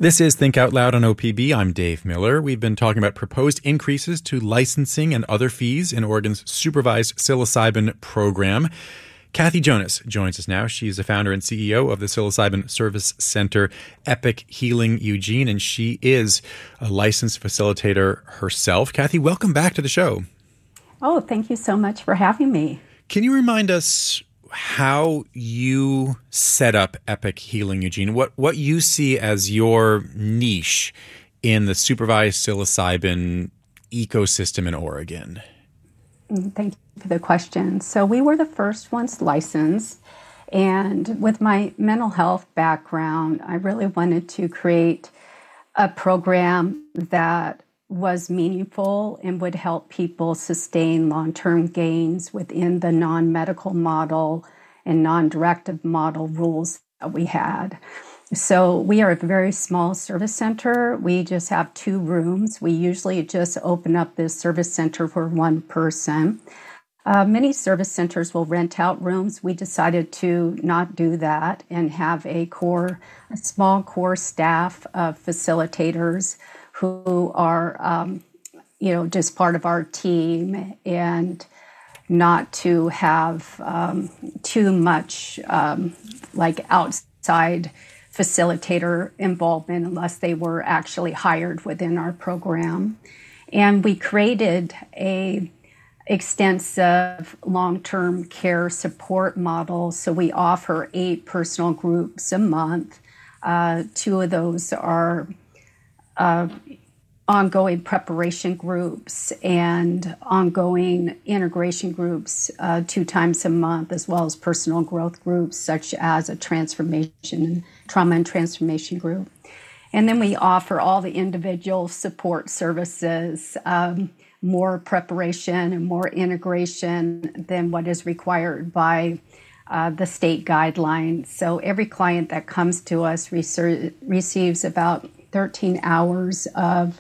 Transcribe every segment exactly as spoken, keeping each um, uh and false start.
This is Think Out Loud on O P B. I'm Dave Miller. We've been talking about proposed increases to licensing and other fees in Oregon's supervised psilocybin program. Kathy Jonas joins us now. She's the founder and C E O of the Psilocybin Service Center, Epic Healing Eugene, and she is a licensed facilitator herself. Kathy, welcome back to the show. Oh, thank you so much for having me. Can you remind us how you set up Epic Healing Eugene? What what you see as your niche in the supervised psilocybin ecosystem in Oregon? Thank you for the question. So we were the first ones licensed, and with my mental health background, I really wanted to create a program that was meaningful and would help people sustain long-term gains within the non-medical model and non-directive model rules that we had. So we are a very small service center. We just have two rooms. We usually just open up this service center for one person. Uh, many service centers will rent out rooms. We decided to not do that and have a core, a small core staff of facilitators who are, um, you know, just part of our team, and not to have um, too much um, like outside facilitator involvement unless they were actually hired within our program. And we created a extensive long-term care support model. So we offer eight personal groups a month. Uh, two of those are Uh, ongoing preparation groups and ongoing integration groups uh, two times a month, as well as personal growth groups such as a transformation, trauma and transformation group. And then we offer all the individual support services, um, more preparation and more integration than what is required by uh, the state guidelines. So every client that comes to us rece- receives about thirteen hours of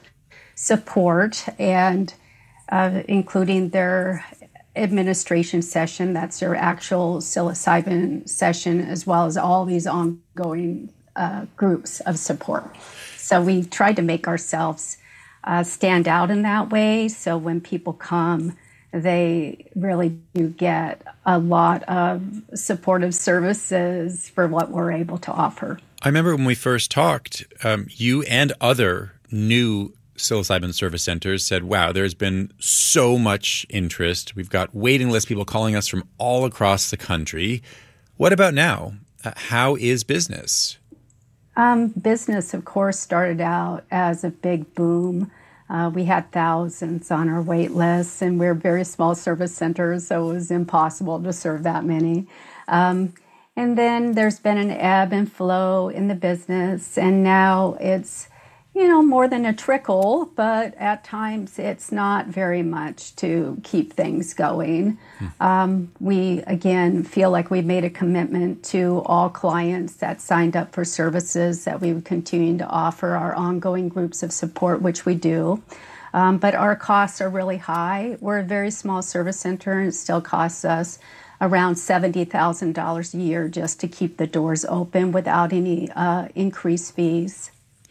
support, and uh, including their administration session, that's their actual psilocybin session, as well as all these ongoing uh, groups of support. So we tried to make ourselves uh, stand out in that way. So when people come, they really do get a lot of supportive services for what we're able to offer. I remember when we first talked, um, you and other new psilocybin service centers said, wow, there's been so much interest. We've got waiting list people calling us from all across the country. What about now? Uh, how is business? Um, business, of course, started out as a big boom. Uh, we had thousands on our wait lists, and we're very small service centers, so it was impossible to serve that many. Um, And then there's been an ebb and flow in the business, and now it's, you know, more than a trickle, but at times it's not very much to keep things going. Hmm. Um, we, again, feel like we've made a commitment to all clients that signed up for services that we would continue to offer our ongoing groups of support, which we do. Um, but our costs are really high. We're a very small service center, and it still costs us around seventy thousand dollars a year just to keep the doors open without any uh, increased fees.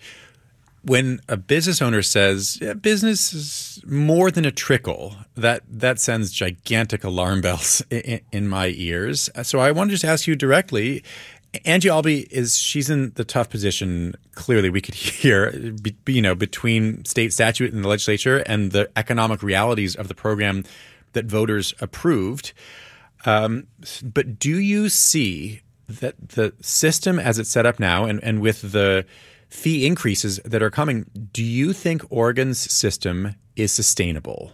When a business owner says yeah, business is more than a trickle, that that sends gigantic alarm bells in, in my ears. So I want to just ask you directly, Angie Albee is she's in the tough position. Clearly, we could hear, be, you know, between state statute and the legislature and the economic realities of the program that voters approved. Um, but do you see that the system as it's set up now, and, and with the fee increases that are coming, do you think Oregon's system is sustainable?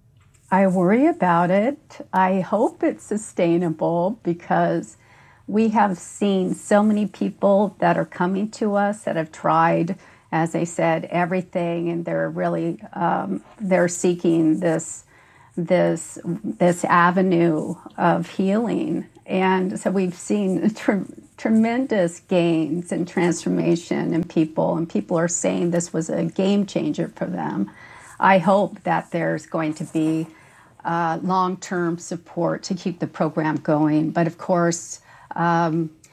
I worry about it. I hope it's sustainable because we have seen so many people that are coming to us that have tried, as I said, everything, and they're really um, they're seeking this. this this avenue of healing. And so we've seen tre- tremendous gains and transformation in people, and people are saying this was a game changer for them. I hope that there's going to be uh, long-term support to keep the program going. But of course, um,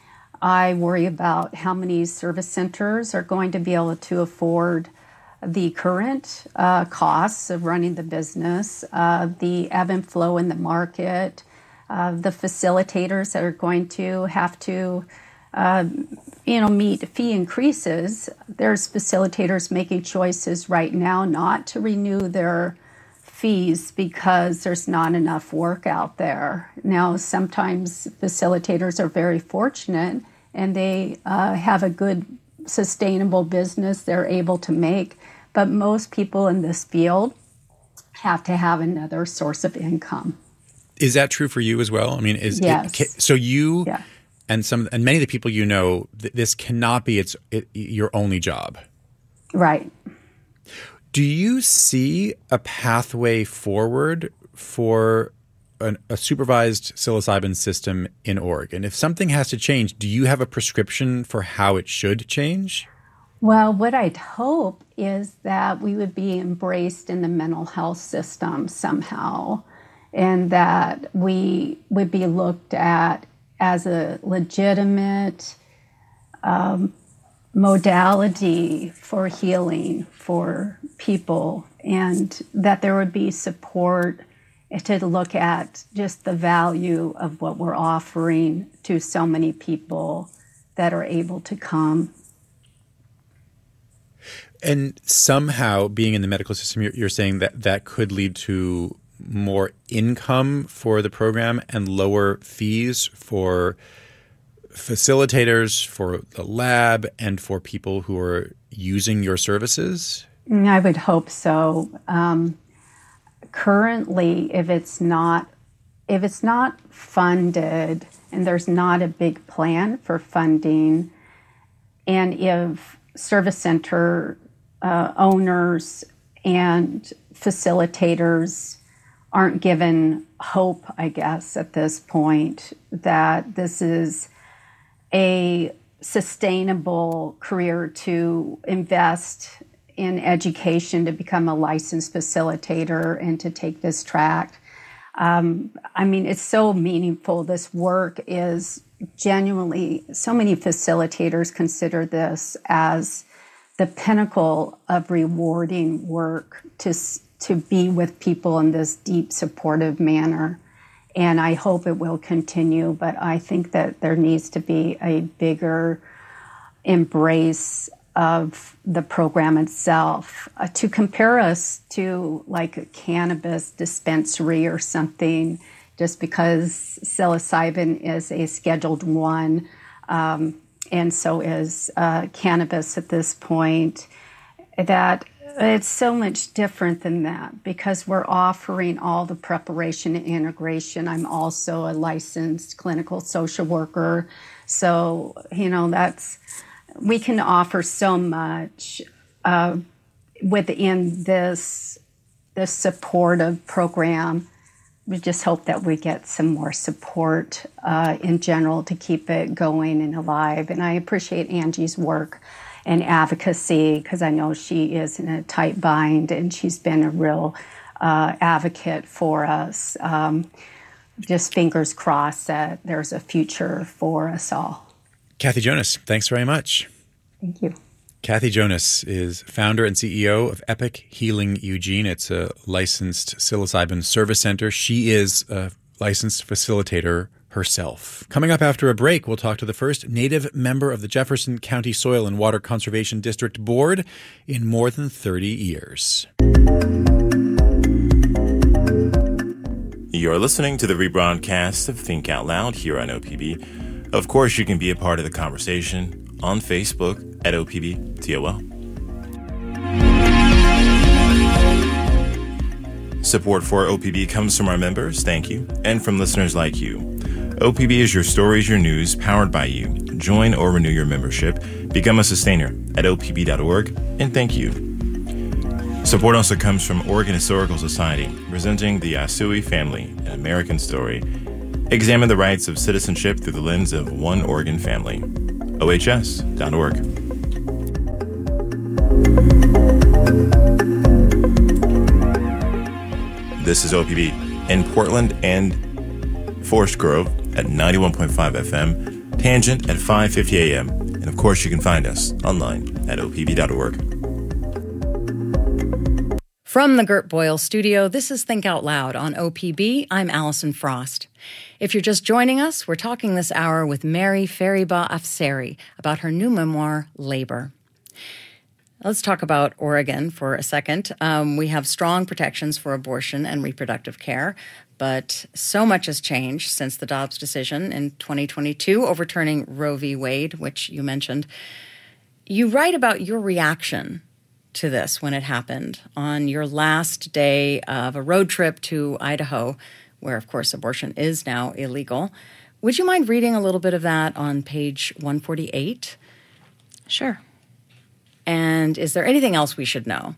I worry about how many service centers are going to be able to afford the current uh, costs of running the business, uh, the ebb and flow in the market, uh, the facilitators that are going to have to, uh, you know, meet fee increases. There's facilitators making choices right now not to renew their fees because there's not enough work out there. Now, sometimes facilitators are very fortunate and they uh, have a good, sustainable business they're able to make. But most people in this field have to have another source of income. Is that true for you as well? I mean, is yes. it, so you yeah. and some and many of the people you know, th- this cannot be its it, your only job. Right. Do you see a pathway forward for an, a supervised psilocybin system in Oregon? If something has to change, do you have a prescription for how it should change? Well, what I'd hope is that we would be embraced in the mental health system somehow, and that we would be looked at as a legitimate um, modality for healing for people, and that there would be support to look at just the value of what we're offering to so many people that are able to come. And somehow, being in the medical system, you're, you're saying that that could lead to more income for the program and lower fees for facilitators, for the lab, and for people who are using your services? I would hope so. Um, currently, if it's not if it's not funded, and there's not a big plan for funding, and if service center Uh, owners and facilitators aren't given hope, I guess, at this point, that this is a sustainable career to invest in education to become a licensed facilitator and to take this track. Um, I mean, it's so meaningful. This work is genuinely, so many facilitators consider this as the pinnacle of rewarding work to to be with people in this deep, supportive manner. And I hope it will continue, but I think that there needs to be a bigger embrace of the program itself. Uh, to compare us to like a cannabis dispensary or something, just because psilocybin is a Scheduled One, um, and so is uh, cannabis at this point, that it's so much different than that because we're offering all the preparation and integration. I'm also a licensed clinical social worker. So, you know, that's, we can offer so much uh, within this, this supportive program. We just hope that we get some more support uh, in general to keep it going and alive. And I appreciate Angie's work and advocacy because I know she is in a tight bind and she's been a real uh, advocate for us. Um, just fingers crossed that there's a future for us all. Kathy Jonas, thanks very much. Thank you. Kathy Jonas is founder and C E O of Epic Healing Eugene. It's a licensed psilocybin service center. She is a licensed facilitator herself. Coming up after a break, we'll talk to the first Native member of the Jefferson County Soil and Water Conservation District Board in more than thirty years. You're listening to the rebroadcast of Think Out Loud here on O P B. Of course, you can be a part of the conversation on Facebook at O P B T O L. Support for O P B comes from our members, thank you, and from listeners like you. O P B is your stories, your news, powered by you. Join or renew your membership. Become a sustainer at O P B dot org, and thank you. Support also comes from Oregon Historical Society, presenting the Asui family, an American story. Examine the rights of citizenship through the lens of one Oregon family. O H S dot org. This is O P B in Portland and Forest Grove at ninety-one point five F M, Tangent at five fifty a.m. And of course, you can find us online at O P B dot org. From the Gert Boyle Studio, this is Think Out Loud on O P B. I'm Allison Frost. If you're just joining us, we're talking this hour with Mary Fariba Afsari about her new memoir, Labor. Let's talk about Oregon for a second. Um, we have strong protections for abortion and reproductive care, but so much has changed since the Dobbs decision in twenty twenty-two, overturning Roe v. Wade, which you mentioned. You write about your reaction to this when it happened on your last day of a road trip to Idaho, where, of course, abortion is now illegal. Would you mind reading a little bit of that on page one forty-eight? Sure. And is there anything else we should know?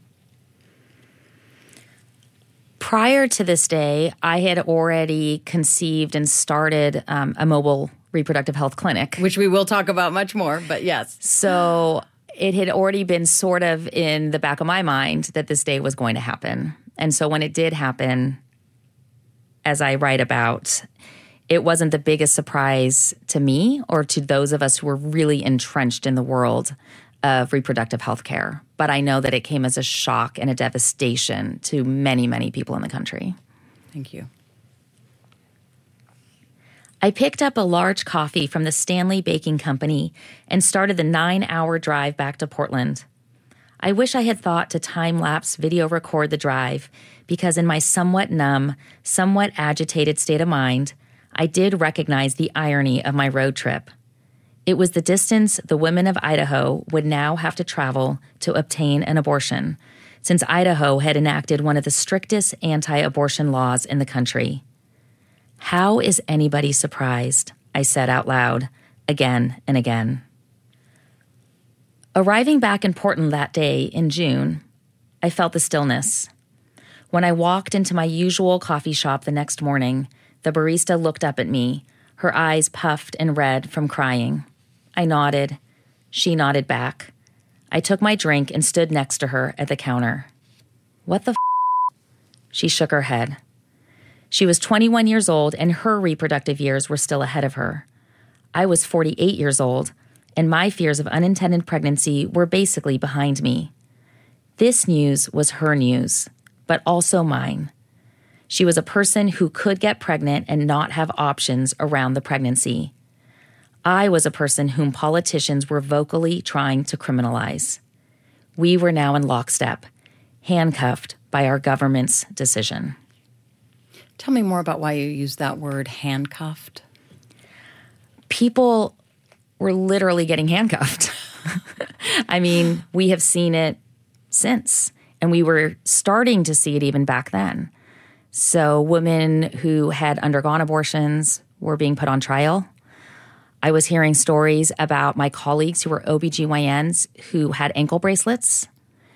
Prior to this day, I had already conceived and started um, a mobile reproductive health clinic. Which we will talk about much more, but yes. So it had already been sort of in the back of my mind that this day was going to happen. And so when it did happen, as I write about, it wasn't the biggest surprise to me or to those of us who were really entrenched in the world of reproductive health care. But I know that it came as a shock and a devastation to many, many people in the country. Thank you. I picked up a large coffee from the Stanley Baking Company and started the nine-hour drive back to Portland. I wish I had thought to time-lapse video record the drive because in my somewhat numb, somewhat agitated state of mind, I did recognize the irony of my road trip. It was the distance the women of Idaho would now have to travel to obtain an abortion, since Idaho had enacted one of the strictest anti-abortion laws in the country. How is anybody surprised? I said out loud, again and again. Arriving back in Portland that day in June, I felt the stillness. When I walked into my usual coffee shop the next morning, the barista looked up at me, her eyes puffed and red from crying. I nodded. She nodded back. I took my drink and stood next to her at the counter. What the f***? She shook her head. She was twenty-one years old and her reproductive years were still ahead of her. I was forty-eight years old and my fears of unintended pregnancy were basically behind me. This news was her news, but also mine. She was a person who could get pregnant and not have options around the pregnancy. I was a person whom politicians were vocally trying to criminalize. We were now in lockstep, handcuffed by our government's decision. Tell me more about why you used that word, handcuffed. People were literally getting handcuffed. I mean, we have seen it since, and we were starting to see it even back then. So women who had undergone abortions were being put on trial. I was hearing stories about my colleagues who were O B G Y Ns who had ankle bracelets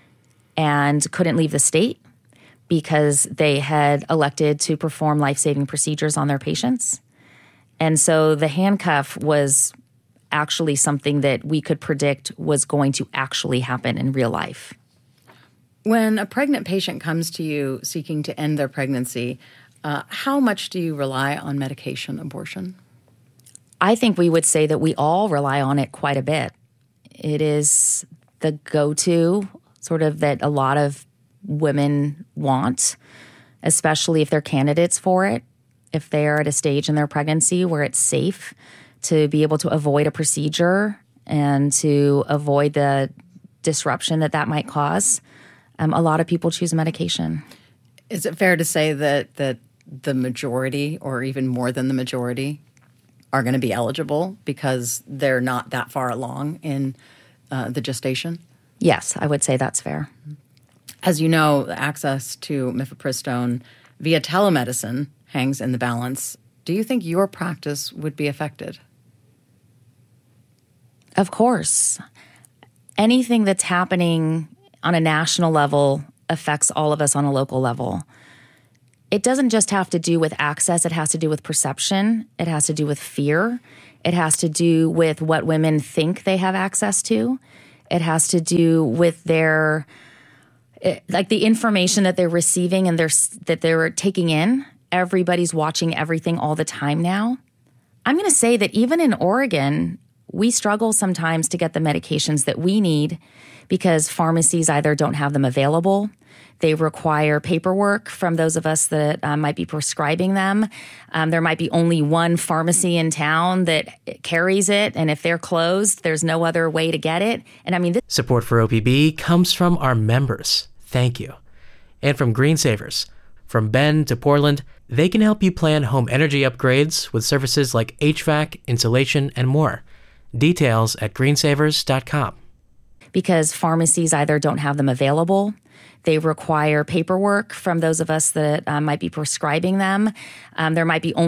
and couldn't leave the state because they had elected to perform life-saving procedures on their patients. And so the handcuff was actually something that we could predict was going to actually happen in real life. When a pregnant patient comes to you seeking to end their pregnancy, uh, how much do you rely on medication abortion? I think we would say that we all rely on it quite a bit. It is the go-to sort of that a lot of women want, especially if they're candidates for it, if they're at a stage in their pregnancy where it's safe to be able to avoid a procedure and to avoid the disruption that that might cause. Um, a lot of people choose medication. Is it fair to say that that the majority, or even more than the majority, are going to be eligible because they're not that far along in uh, the gestation? Yes, I would say that's fair. As you know, access to mifepristone via telemedicine hangs in the balance. Do you think your practice would be affected? Of course. Anything that's happening on a national level affects all of us on a local level. It doesn't just have to do with access. It has to do with perception. It has to do with fear. It has to do with what women think they have access to. It has to do with their, like the information that they're receiving and they're, that they're taking in. Everybody's watching everything all the time now. I'm going to say that even in Oregon, we struggle sometimes to get the medications that we need because pharmacies either don't have them available, they require paperwork from those of us that uh, might be prescribing them. Um, there might be only one pharmacy in town that carries it, and if they're closed, there's no other way to get it. And I mean, this- Support for O P B comes from our members. Thank you. And from Green Savers. From Bend to Portland, they can help you plan home energy upgrades with services like H V A C, insulation, and more. Details at green savers dot com. because pharmacies either don't have them available, they require paperwork from those of us that uh, might be prescribing them. Um, there might be only